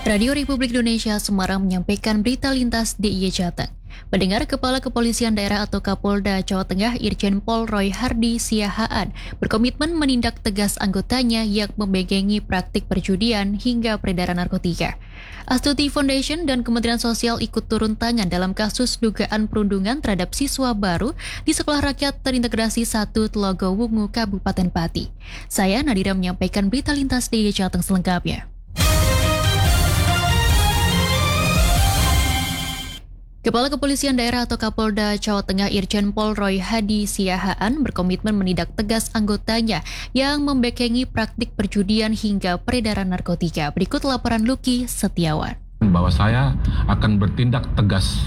Radio Republik Indonesia Semarang menyampaikan berita lintas DIY Jateng. Pendengar, Kepala Kepolisian Daerah atau Kapolda Jawa Tengah Irjen Pol Roy Hardi Siahaan berkomitmen menindak tegas anggotanya yang membegengi praktik perjudian hingga peredaran narkotika. Astuti Foundation dan Kementerian Sosial ikut turun tangan dalam kasus dugaan perundungan terhadap siswa baru di Sekolah Rakyat Terintegrasi 1 Telogo Wungu, Kabupaten Pati. Saya Nadira menyampaikan berita lintas DIY Jateng selengkapnya. Kepala Kepolisian Daerah atau Kapolda Jawa Tengah Irjen Pol Roy Hardi Siahaan berkomitmen menindak tegas anggotanya yang membekengi praktik perjudian hingga peredaran narkotika. Berikut laporan Lucky Setiawan. Bahwa saya akan bertindak tegas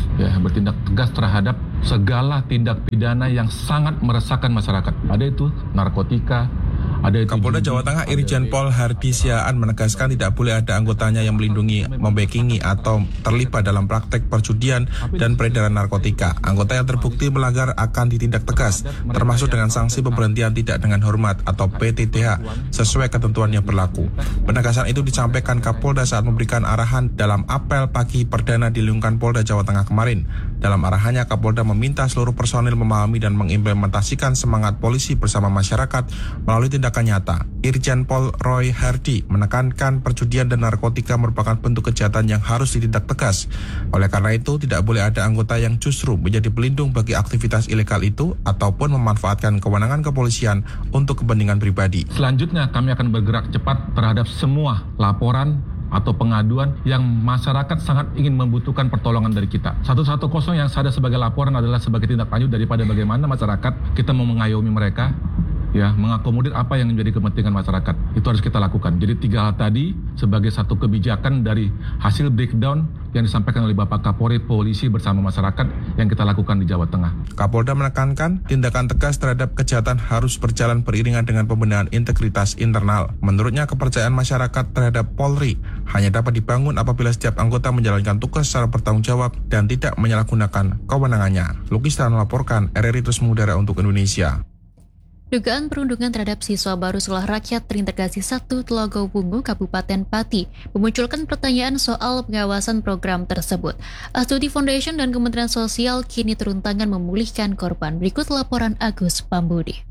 terhadap segala tindak pidana yang sangat meresahkan masyarakat. Ada itu narkotika, ada itu. Kapolda Jawa Tengah Irjen Pol Hardi Siahaan menegaskan tidak boleh ada anggotanya yang melindungi, membekingi atau terlibat dalam praktek perjudian dan peredaran narkotika. Anggota yang terbukti melanggar akan ditindak tegas, termasuk dengan sanksi pemberhentian tidak dengan hormat atau PTDH sesuai ketentuan yang berlaku. Penegasan itu disampaikan Kapolda saat memberikan arahan dalam apel pagi perdana di lingkungan Polda Jawa Tengah kemarin. Dalam arahannya, Kapolda meminta seluruh personil memahami dan mengimplementasikan semangat polisi bersama masyarakat melalui tindakan nyata. Irjen Pol Roy Hardi menekankan perjudian dan narkotika merupakan bentuk kejahatan yang harus ditindak tegas. Oleh karena itu, tidak boleh ada anggota yang justru menjadi pelindung bagi aktivitas ilegal itu ataupun memanfaatkan kewenangan kepolisian untuk kepentingan pribadi. Selanjutnya, kami akan bergerak cepat terhadap semua laporan atau pengaduan yang masyarakat sangat ingin membutuhkan pertolongan dari kita. 110 yang ada sebagai laporan adalah sebagai tindak lanjut daripada bagaimana masyarakat kita mau mengayomi mereka, ya, mengakomodir apa yang menjadi kepentingan masyarakat. Itu harus kita lakukan. Jadi 3 hal tadi sebagai satu kebijakan dari hasil breakdown yang disampaikan oleh Bapak Kapolri, polisi bersama masyarakat yang kita lakukan di Jawa Tengah. Kapolda menekankan tindakan tegas terhadap kejahatan harus berjalan beriringan dengan pembenahan integritas internal. Menurutnya, kepercayaan masyarakat terhadap Polri hanya dapat dibangun apabila setiap anggota menjalankan tugas secara bertanggung jawab dan tidak menyalahgunakan kewenangannya. Lucky Setiawan melaporkan, RRI Terus Mengudara untuk Indonesia. Dugaan perundungan terhadap siswa baru Sekolah Rakyat Terintegrasi 1 Telogo Wungu, Kabupaten Pati memunculkan pertanyaan soal pengawasan program tersebut. Astuti Foundation dan Kementerian Sosial kini turun tangan memulihkan korban. Berikut laporan Agus Pambudi.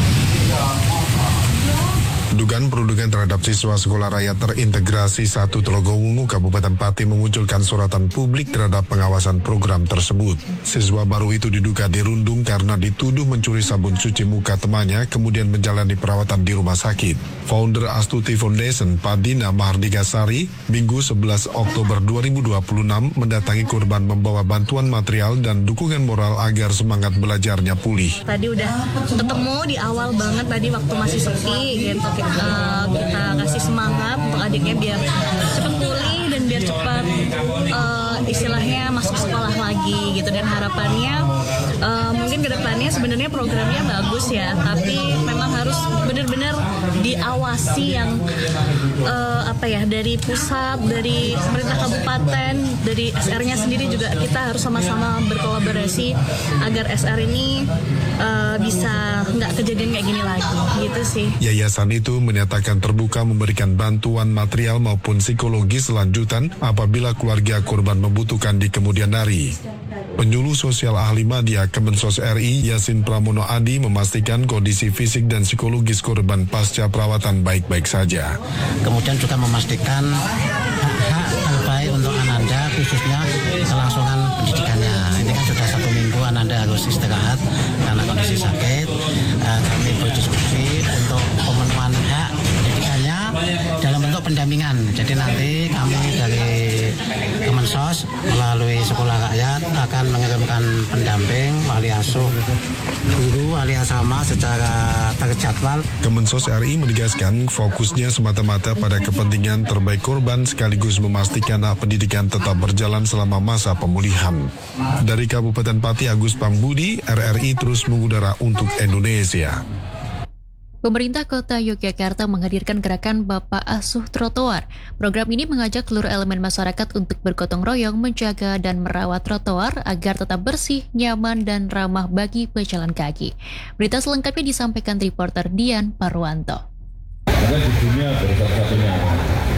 Dugaan perundungan terhadap siswa Sekolah Rakyat Terintegrasi 1 Telogo Wungu, Kabupaten Pati memunculkan sorotan publik terhadap pengawasan program tersebut. Siswa baru itu diduga dirundung karena dituduh mencuri sabun cuci muka temannya, kemudian menjalani perawatan di rumah sakit. Founder Astuti Foundation, Padina Mahardikasari, Minggu 11 Oktober 2026 mendatangi korban membawa bantuan material dan dukungan moral agar semangat belajarnya pulih. Tadi udah ketemu di awal banget tadi waktu masih sepi gitu. Kita kasih semangat untuk adiknya biar cepat pulih dan biar cepat istilahnya masuk sekolah lagi gitu, dan harapannya mungkin kedepannya sebenarnya programnya bagus ya, tapi memang harus benar-benar diawasi yang dari pusat, dari pemerintah kabupaten, dari SR-nya sendiri juga kita harus sama-sama berkolaborasi agar SR ini bisa nggak kejadian kayak gini lagi gitu sih. Yayasan itu menyatakan terbuka memberikan bantuan material maupun psikologis lanjutan apabila keluarga korban membutuhkan di kemudian hari. Penyuluh Sosial Ahli Madya Kemensos RI Yasin Pramono Adi memastikan kondisi fisik dan psikologis korban pasca perawatan baik-baik saja. Kemudian juga memastikan hak-hak terbaik untuk Ananda, khususnya kelangsungan pendidikannya. Ini kan sudah 1 minggu Ananda harus istirahat karena kondisi sakit. Kami berdiskusi untuk pemenuhan hak pendidikannya dalam bentuk pendampingan. Jadi nanti kami dari Kemensos melalui Sekolah Rakyat akan mengirimkan pendamping, wali asuh, guru, wali asrama secara terjadwal. Kemensos RI menegaskan fokusnya semata-mata pada kepentingan terbaik korban sekaligus memastikan hak pendidikan tetap berjalan selama masa pemulihan. Dari Kabupaten Pati, Agus Pambudi, RRI Terus Mengudara untuk Indonesia. Pemerintah Kota Yogyakarta menghadirkan gerakan Bapak Asuh Trotoar. Program ini mengajak seluruh elemen masyarakat untuk bergotong royong menjaga dan merawat trotoar agar tetap bersih, nyaman, dan ramah bagi pejalan kaki. Berita selengkapnya disampaikan reporter Dian Parwanto. Karena di dunia satu-satunya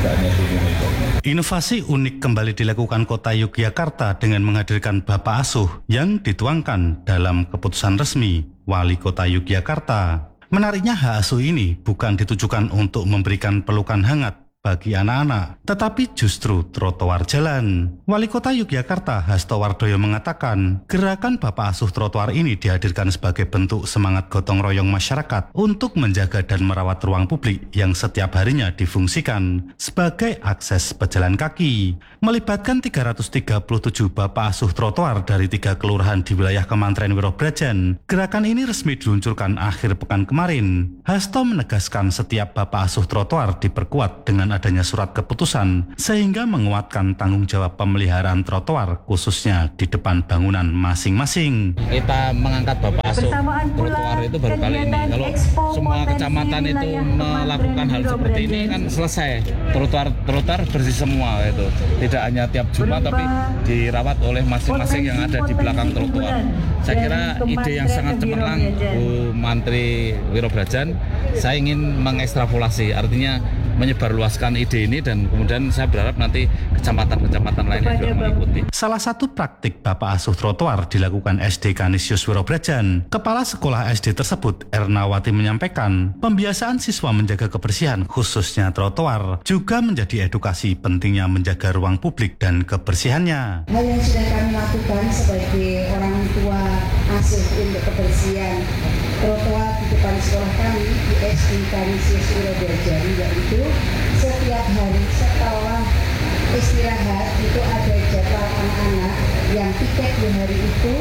Inovasi unik kembali dilakukan Kota Yogyakarta dengan menghadirkan Bapak Asuh yang dituangkan dalam keputusan resmi Wali Kota Yogyakarta. Menariknya hak asuh ini bukan ditujukan untuk memberikan pelukan hangat bagi anak-anak, tetapi justru trotoar jalan. Wali Kota Yogyakarta Hasto Wardoyo mengatakan, gerakan Bapak Asuh Trotoar ini dihadirkan sebagai bentuk semangat gotong royong masyarakat untuk menjaga dan merawat ruang publik yang setiap harinya difungsikan sebagai akses pejalan kaki. Melibatkan 337 Bapak Asuh Trotoar dari 3 kelurahan di wilayah Kementerian Wirobrajan, gerakan ini resmi diluncurkan akhir pekan kemarin. Hasto menegaskan setiap Bapak Asuh Trotoar diperkuat dengan adanya surat keputusan sehingga menguatkan tanggung jawab pemeliharaan trotoar khususnya di depan bangunan masing-masing. Kita mengangkat Bapak Asuh trotoar itu baru kali ini. Kalau semua kecamatan itu melakukan hal seperti ini kan selesai. Trotoar bersih semua itu. Tidak hanya tiap Jumat tapi dirawat oleh masing-masing yang ada di belakang trotoar. Saya kira ide yang sangat cemerlang Bu Menteri Wirobrajan. Saya ingin mengekstrapolasi, artinya menyebarluaskan ide ini dan kemudian saya berharap nanti kecamatan-kecamatan lainnya juga mengikuti. Salah satu praktik Bapak Asuh Trotoar dilakukan SD Kanisius Wirobrajan. Kepala sekolah SD tersebut, Ernawati, menyampaikan pembiasaan siswa menjaga kebersihan khususnya trotoar juga menjadi edukasi pentingnya menjaga ruang publik dan kebersihannya. Hal yang sudah kami lakukan sebagai orang tua asuh untuk kebersihan trotoar di depan sekolah kami di SD Kanisius Wirobrajan, yaitu setiap hari setelah istirahat itu ada jadwal anak-anak yang tiket di hari itu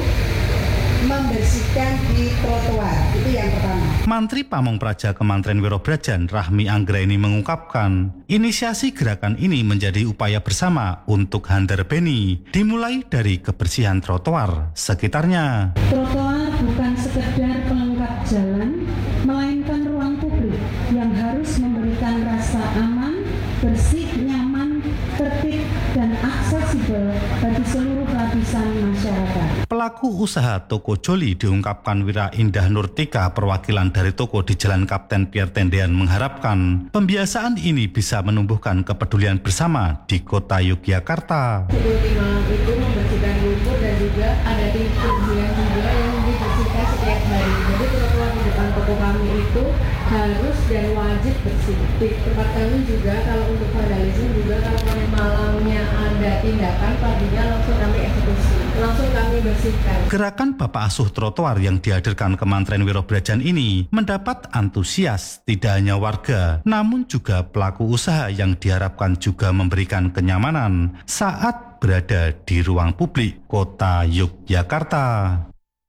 membersihkan di trotoar. Itu yang pertama. Mantri Pamongpraja Kementerian Wirobrajan Rahmi Anggraini mengungkapkan, inisiasi gerakan ini menjadi upaya bersama untuk Handar Beni, dimulai dari kebersihan trotoar sekitarnya. Trotoar bukan sekedar pelengkap jalan, melainkan ruang publik yang harus memberikan rasa aman, bersih, nyaman, tertib, dan aksesibel bagi seluruh lapisan masyarakat. Pelaku usaha toko Joli diungkapkan Wira Indah Nurtika, perwakilan dari toko di Jalan Kapten Pierre Tendean, mengharapkan pembiasaan ini bisa menumbuhkan kepedulian bersama di Kota Yogyakarta. Malam itu membersihkan lumpur dan juga ada tim pembersihan juga yang dibersihkan setiap hari. Jadi trotoar di depan toko kami itu harus dan wajib bersih. Di tempat kami juga kalau untuk vandalisme juga kalau malamnya ada tindakan, paginya langsung kami eksekusi, langsung kami bersihkan. Gerakan Bapak Asuh Trotoar yang dihadirkan Kementerian Wirobrajan ini mendapat antusias tidak hanya warga, namun juga pelaku usaha yang diharapkan juga memberikan kenyamanan saat berada di ruang publik Kota Yogyakarta.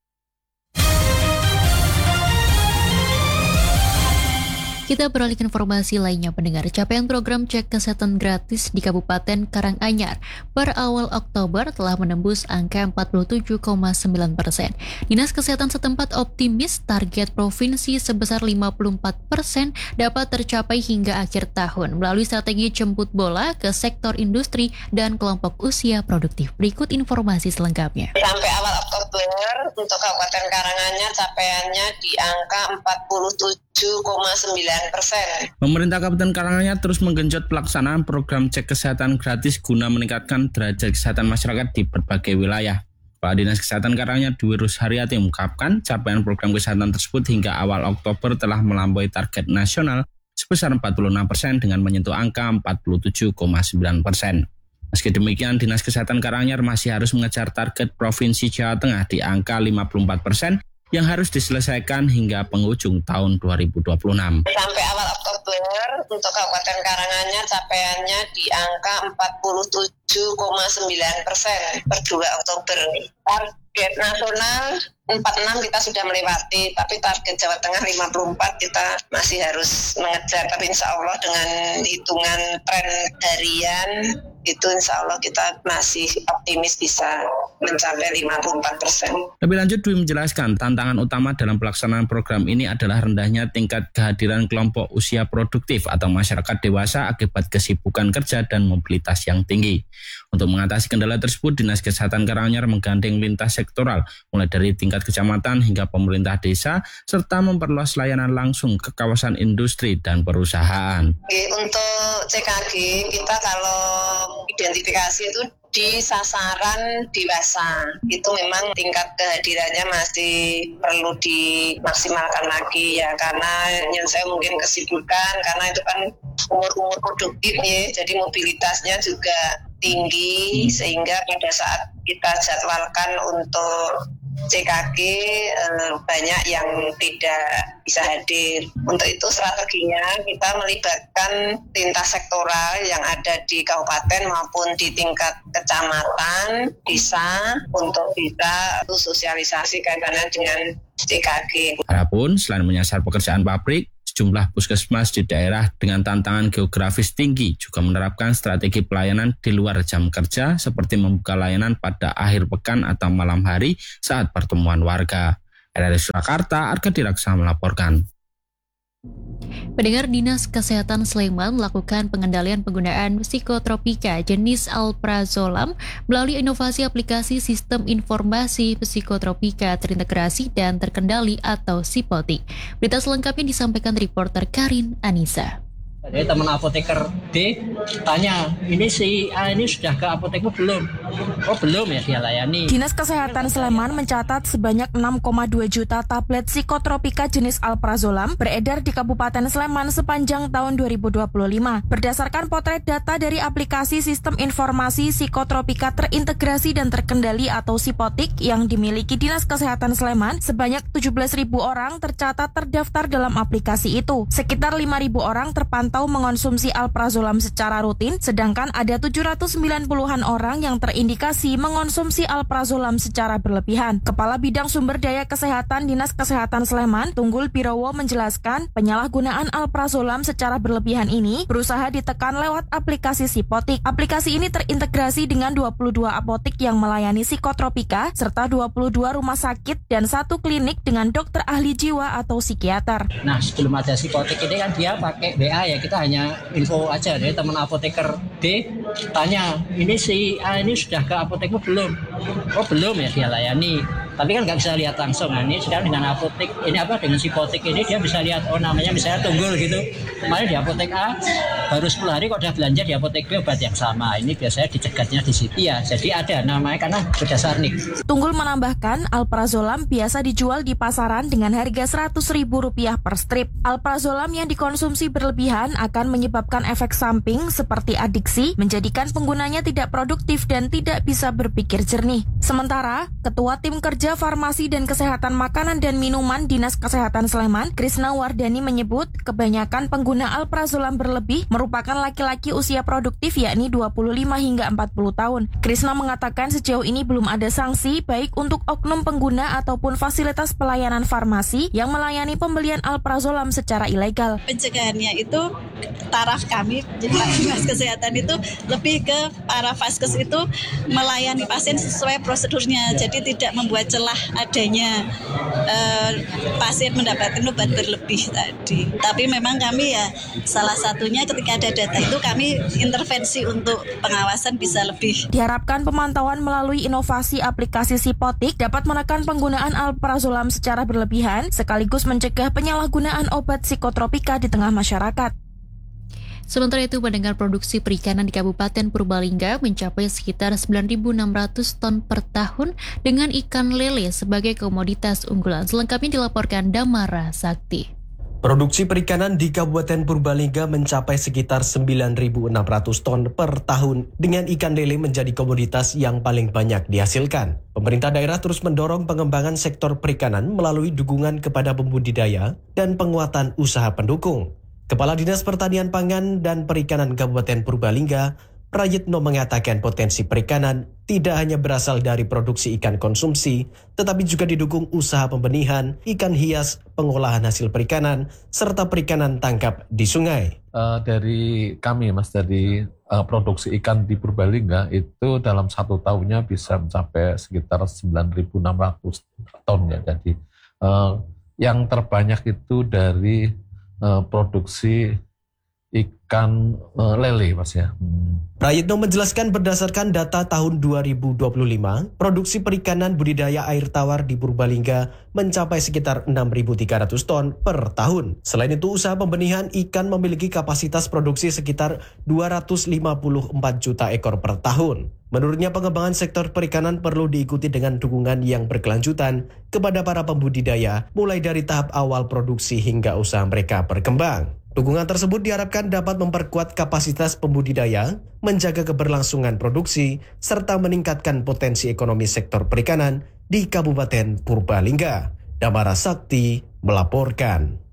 Kita beralih ke informasi lainnya, pendengar. Capaian program cek kesehatan gratis di Kabupaten Karanganyar per awal Oktober telah menembus angka 47,9%. Dinas Kesehatan setempat optimis target provinsi sebesar 54% dapat tercapai hingga akhir tahun melalui strategi jemput bola ke sektor industri dan kelompok usia produktif. Berikut informasi selengkapnya. Sampai awal Oktober untuk Kabupaten Karanganyar capaiannya di angka 47,9%. Pemerintah Kabupaten Karanganyar terus menggenjot pelaksanaan program cek kesehatan gratis guna meningkatkan derajat kesehatan masyarakat di berbagai wilayah. Kepala Dinas Kesehatan Karanganyar Dwi Rus Haryati mengungkapkan capaian program kesehatan tersebut hingga awal Oktober telah melampaui target nasional sebesar 46% dengan menyentuh angka 47,9%. Meski demikian, Dinas Kesehatan Karanganyar masih harus mengejar target Provinsi Jawa Tengah di angka 54% yang harus diselesaikan hingga penghujung tahun 2026. Sampai awal Oktober untuk Kabupaten Karanganyar capaiannya di angka 47,9% per 2 Oktober. Target nasional 46 kita sudah melewati, tapi target Jawa Tengah 54 kita masih harus mengejar. Tapi insya Allah dengan hitungan tren harian itu insya Allah kita masih optimis bisa mencapai 54%. Lebih lanjut, Dwi menjelaskan tantangan utama dalam pelaksanaan program ini adalah rendahnya tingkat kehadiran kelompok usia produktif atau masyarakat dewasa akibat kesibukan kerja dan mobilitas yang tinggi. Untuk mengatasi kendala tersebut, Dinas Kesehatan Karanganyar menggandeng lintas sektoral, mulai dari tingkat kecamatan hingga pemerintah desa, serta memperluas layanan langsung ke kawasan industri dan perusahaan. Untuk CKG, kita kalau identifikasi itu di sasaran dewasa, itu memang tingkat kehadirannya masih perlu dimaksimalkan lagi ya, karena yang saya mungkin kesibukan, karena itu kan umur produktif ya, jadi mobilitasnya juga tinggi, sehingga pada saat kita jadwalkan untuk CKG banyak yang tidak bisa hadir. Untuk itu strateginya kita melibatkan lintas sektoral yang ada di kabupaten maupun di tingkat kecamatan, desa, untuk bisa sosialisasi kaitannya dengan CKG. Adapun selain menyasar pekerjaan pabrik, sejumlah puskesmas di daerah dengan tantangan geografis tinggi juga menerapkan strategi pelayanan di luar jam kerja seperti membuka layanan pada akhir pekan atau malam hari saat pertemuan warga. RRI Surakarta, Arga Diraksa melaporkan. Pendengar, Dinas Kesehatan Sleman melakukan pengendalian penggunaan psikotropika jenis alprazolam melalui inovasi aplikasi sistem informasi psikotropika terintegrasi dan terkendali atau SIPOTIK. Berita selengkapnya disampaikan reporter Karin Anissa. Jadi teman apoteker D tanya, ini si A ini sudah ke apotekmu belum? Oh belum ya, dia layani. Dinas Kesehatan Sleman mencatat sebanyak 6,2 juta tablet psikotropika jenis alprazolam beredar di Kabupaten Sleman sepanjang tahun 2025. Berdasarkan potret data dari aplikasi Sistem Informasi Psikotropika Terintegrasi dan Terkendali atau SIPOTIK yang dimiliki Dinas Kesehatan Sleman, sebanyak 17.000 orang tercatat terdaftar dalam aplikasi itu. Sekitar 5.000 orang terpantau mengonsumsi alprazolam secara rutin, sedangkan ada 790-an orang yang terindikasi mengonsumsi alprazolam secara berlebihan. Kepala Bidang Sumber Daya Kesehatan Dinas Kesehatan Sleman, Tunggul Pirowo menjelaskan, penyalahgunaan alprazolam secara berlebihan ini berusaha ditekan lewat aplikasi SIPOTIK. Aplikasi ini terintegrasi dengan 22 apotik yang melayani psikotropika, serta 22 rumah sakit dan 1 klinik dengan dokter ahli jiwa atau psikiater. Nah, sebelum ada SIPOTIK ini kan dia pakai BA ya, kita hanya info aja. Jadi teman apoteker D tanya, ini si A ini sudah ke apotekmu belum? Oh belum ya, dia layani. Tapi kan nggak bisa lihat langsung. Nah, ini sekarang dengan apotek ini dengan SIPOTIK ini dia bisa lihat, oh namanya misalnya Tunggul gitu. Kemarin di apotek A baru 10 hari kok udah belanja di apotek B obat yang sama. Ini biasanya dicegatnya di situ ya. Jadi ada namanya karena berdasar nik. Tunggul menambahkan, alprazolam biasa dijual di pasaran dengan harga Rp100.000 per strip. Alprazolam yang dikonsumsi berlebihan akan menyebabkan efek samping seperti adiksi, menjadikan penggunanya tidak produktif dan tidak bisa berpikir jernih. Sementara, Ketua Tim Kerja Farmasi dan Kesehatan Makanan dan Minuman Dinas Kesehatan Sleman, Krisna Wardani menyebut, kebanyakan pengguna alprazolam berlebih merupakan laki-laki usia produktif yakni 25 hingga 40 tahun. Krisna mengatakan sejauh ini belum ada sanksi baik untuk oknum pengguna ataupun fasilitas pelayanan farmasi yang melayani pembelian alprazolam secara ilegal. Pencegahannya itu taraf kami, jadi Dinas Kesehatan itu lebih ke para vaskes itu melayani pasien sesuai prosedurnya, jadi tidak membuat celah adanya pasien mendapatkan obat berlebih tadi. Tapi memang kami ya salah satunya ketika ada data itu kami intervensi untuk pengawasan bisa lebih. Diharapkan pemantauan melalui inovasi aplikasi SIPOTIK dapat menekan penggunaan alprazolam secara berlebihan sekaligus mencegah penyalahgunaan obat psikotropika di tengah masyarakat. Sementara itu, pendengar, produksi perikanan di Kabupaten Purbalingga mencapai sekitar 9.600 ton per tahun dengan ikan lele sebagai komoditas unggulan. Selengkapnya dilaporkan Damara Sakti. Produksi perikanan di Kabupaten Purbalingga mencapai sekitar 9.600 ton per tahun dengan ikan lele menjadi komoditas yang paling banyak dihasilkan. Pemerintah daerah terus mendorong pengembangan sektor perikanan melalui dukungan kepada pembudidaya dan penguatan usaha pendukung. Kepala Dinas Pertanian Pangan dan Perikanan Kabupaten Purbalingga, Prayitno mengatakan potensi perikanan tidak hanya berasal dari produksi ikan konsumsi, tetapi juga didukung usaha pembenihan, ikan hias, pengolahan hasil perikanan, serta perikanan tangkap di sungai. Dari kami, Mas, dari produksi ikan di Purbalingga itu dalam 1 tahunnya bisa mencapai sekitar 9.600 ton ya. Jadi yang terbanyak itu dari produksi ikan lele, Mas ya. Prayitno menjelaskan berdasarkan data tahun 2025, produksi perikanan budidaya air tawar di Purbalingga mencapai sekitar 6.300 ton per tahun. Selain itu, usaha pembenihan ikan memiliki kapasitas produksi sekitar 254 juta ekor per tahun. Menurutnya, pengembangan sektor perikanan perlu diikuti dengan dukungan yang berkelanjutan kepada para pembudidaya, mulai dari tahap awal produksi hingga usaha mereka berkembang. Dukungan tersebut diharapkan dapat memperkuat kapasitas pembudidaya, menjaga keberlangsungan produksi, serta meningkatkan potensi ekonomi sektor perikanan di Kabupaten Purbalingga. Damara Sakti melaporkan.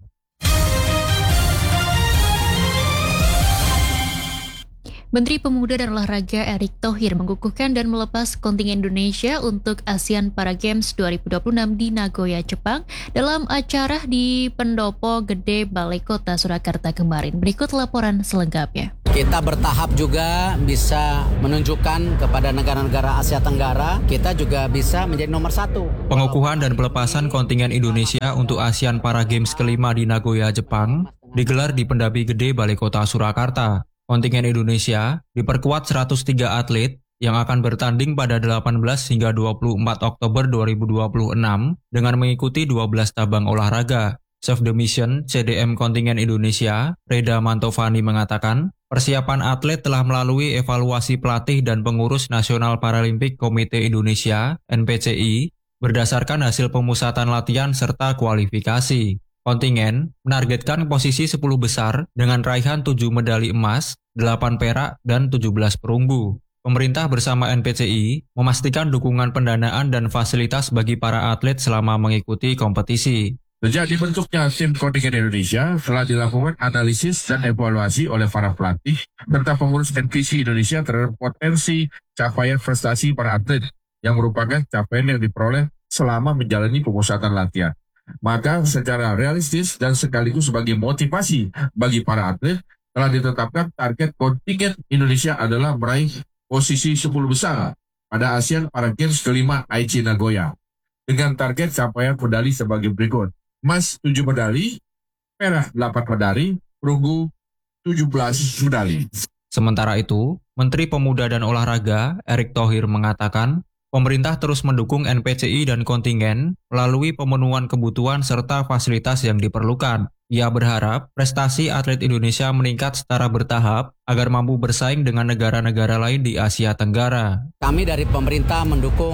Menteri Pemuda dan Olahraga Erick Thohir mengukuhkan dan melepas kontingen Indonesia untuk ASEAN Para Games 2026 di Nagoya, Jepang dalam acara di Pendopo Gede Balai Kota Surakarta kemarin. Berikut laporan selengkapnya. Kita bertahap juga bisa menunjukkan kepada negara-negara Asia Tenggara, kita juga bisa menjadi nomor 1. Pengukuhan dan pelepasan kontingen Indonesia untuk ASEAN Para Games kelima di Nagoya, Jepang digelar di Pendapi Gede Balai Kota Surakarta. Kontingen Indonesia diperkuat 103 atlet yang akan bertanding pada 18 hingga 24 Oktober 2026 dengan mengikuti 12 cabang olahraga. Chef de Mission CDM kontingen Indonesia, Reda Mantovani mengatakan, persiapan atlet telah melalui evaluasi pelatih dan pengurus Nasional Paralimpik Komite Indonesia (NPCI) berdasarkan hasil pemusatan latihan serta kualifikasi. Kontingen menargetkan posisi 10 besar dengan raihan 7 medali emas, 8 perak, dan 17 perunggu. Pemerintah bersama NPCI memastikan dukungan pendanaan dan fasilitas bagi para atlet selama mengikuti kompetisi. Sejak dibentuknya tim kontingen Indonesia, telah dilakukan analisis dan evaluasi oleh para pelatih serta pengurus NPC Indonesia terhadap potensi capaian prestasi para atlet yang merupakan capaian yang diperoleh selama menjalani pemusatan latihan. Maka secara realistis dan sekaligus sebagai motivasi bagi para atlet, telah ditetapkan target kontingen Indonesia adalah meraih posisi 10 besar pada ASEAN Para Games kelima Aichi Nagoya, dengan target capaian medali sebagai berikut: emas 7 medali, perak 8 medali, perunggu 17 medali. Sementara itu, Menteri Pemuda dan Olahraga Erick Thohir mengatakan, pemerintah terus mendukung NPCI dan kontingen melalui pemenuhan kebutuhan serta fasilitas yang diperlukan. Ia berharap prestasi atlet Indonesia meningkat secara bertahap agar mampu bersaing dengan negara-negara lain di Asia Tenggara. Kami dari pemerintah mendukung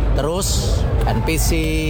terus NPC,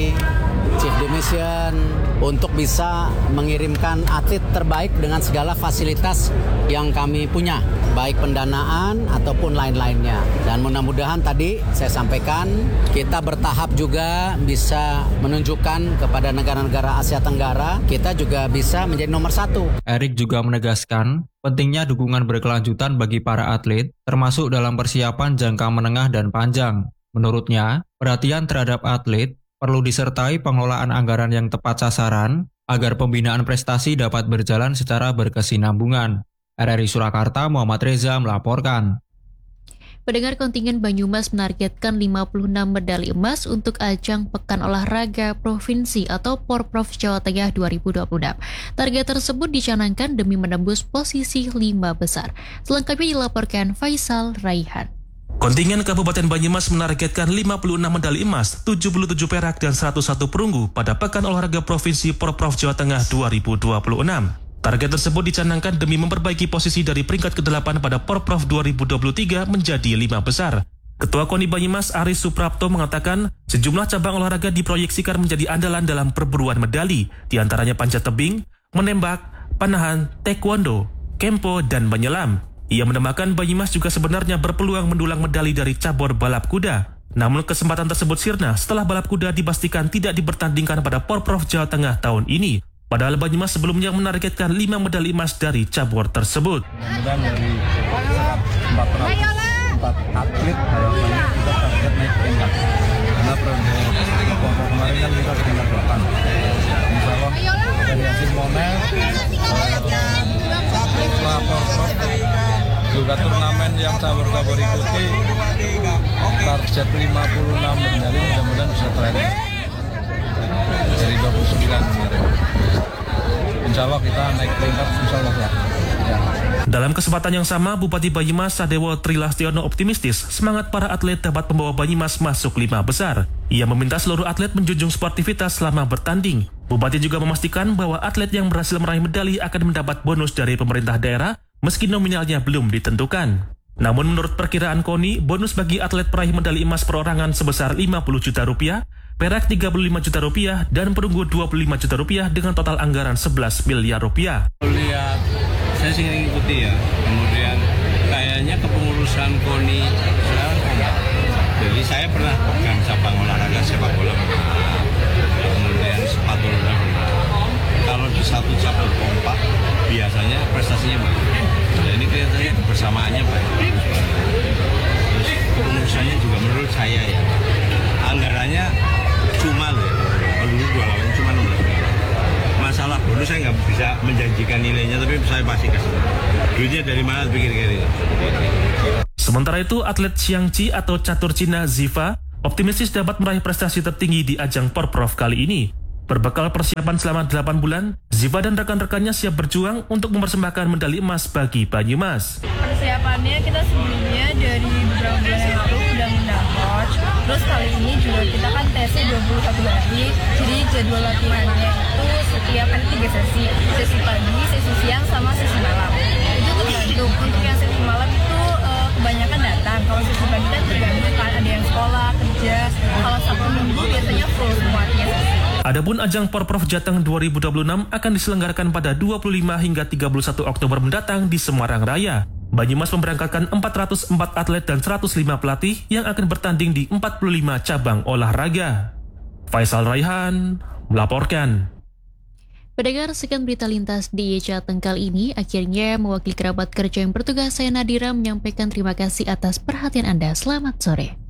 Chief de Mission untuk bisa mengirimkan atlet terbaik dengan segala fasilitas yang kami punya, baik pendanaan ataupun lain-lainnya. Dan mudah-mudahan tadi saya sampaikan, kita bertahap juga bisa menunjukkan kepada negara-negara Asia Tenggara, kita juga bisa menjadi nomor 1. Erick juga menegaskan pentingnya dukungan berkelanjutan bagi para atlet, termasuk dalam persiapan jangka menengah dan panjang. Menurutnya, perhatian terhadap atlet perlu disertai pengelolaan anggaran yang tepat sasaran agar pembinaan prestasi dapat berjalan secara berkesinambungan. RRI Surakarta, Muhammad Reza melaporkan. Pendengar, kontingen Banyumas menargetkan 56 medali emas untuk ajang Pekan Olahraga Provinsi atau Porprov Jawa Tengah 2026. Target tersebut dicanangkan demi menembus posisi 5 besar. Selengkapnya dilaporkan Faisal Raihan. Kontingen Kabupaten Banyumas menargetkan 56 medali emas, 77 perak, dan 101 perunggu pada Pekan Olahraga Provinsi Porprov Jawa Tengah 2026. Target tersebut dicanangkan demi memperbaiki posisi dari peringkat ke-8 pada Porprov 2023 menjadi 5 besar. Ketua KONI Banyumas Aris Suprapto mengatakan sejumlah cabang olahraga diproyeksikan menjadi andalan dalam perburuan medali, diantaranya panjat tebing, menembak, panahan, taekwondo, kempo, dan menyelam. Ia menambahkan Banyumas juga sebenarnya berpeluang mendulang medali dari cabur balap kuda. Namun kesempatan tersebut sirna setelah balap kuda dipastikan tidak dipertandingkan pada Porprov Jawa Tengah tahun ini. Padahal Banyumas sebelumnya menargetkan 5 medali emas dari cabur tersebut. Mudah-mudahan dari 404 atlet harapannya kita target naik peringkat karena kelompok kemarin kan kita peringkat 8. Insya Allah dari hasil momen lapor juga turnamen yang cabur-cabur ikuti target 56 medali mudah-mudahan bisa terakhir dari 29 kemarin. Insya Allah kita naik peringkat insya Allah ya. Dalam kesempatan yang sama, Bupati Banyumas Sadewo Trilastiono optimistis semangat para atlet dapat membawa Banyumas masuk 5 besar. Ia meminta seluruh atlet menjunjung sportivitas selama bertanding. Bupati juga memastikan bahwa atlet yang berhasil meraih medali akan mendapat bonus dari pemerintah daerah meski nominalnya belum ditentukan. Namun menurut perkiraan KONI, bonus bagi atlet peraih medali emas perorangan sebesar 50 juta rupiah, perak 35 juta rupiah, dan perunggu 25 juta rupiah dengan total anggaran 11 miliar rupiah. Lihat, saya sih ngikuti ya, kemudian kayaknya kepengurusan KONI sekarang kompak. Jadi saya pernah pegang cabang olahraga sepak bola, kemudian sepatu roda. Kalau di satu cabang kompak, biasanya prestasinya baik. Nah, ini kelihatannya kebersamaannya baik. Terus pengurusannya juga menurut saya ya, anggarannya cuma loh ya. Kalau dulu 28 cuma 16 miliar. Masalah bonus saya nggak bisa menjanjikan nilainya, tapi saya pasti kasih. Duitnya dari mana pikir-pikir. Sementara itu, atlet Xiangqi atau catur Cina Ziva optimistis dapat meraih prestasi tertinggi di ajang Porprov kali ini. Berbekal persiapan selama 8 bulan, Ziva dan rekan-rekannya siap berjuang untuk mempersembahkan medali emas bagi Banyumas. Persiapannya kita sebelumnya dari beberapa bulan yang lalu udah ngundang coach. Terus kali ini juga kita kan tesnya 21 hari. Jadi jadwal latihannya itu setiap hari 3 sesi. Sesi pagi, sesi siang, sama sesi malam. Itu tergantung. Untuk yang sesi malam itu kebanyakan datang. Kalau sesi pagi kan tergantung kan ada yang sekolah, kerja. Kalau Sabtu Minggu biasanya full semuanya sesi. Adapun ajang Porprov Jateng 2026 akan diselenggarakan pada 25 hingga 31 Oktober mendatang di Semarang Raya. Banyumas memberangkatkan 404 atlet dan 105 pelatih yang akan bertanding di 45 cabang olahraga. Faisal Raihan melaporkan. Pendengar, sekian berita lintas di Jateng kali ini. Akhirnya mewakili kerabat kerja yang bertugas, saya Nadira menyampaikan terima kasih atas perhatian Anda. Selamat sore.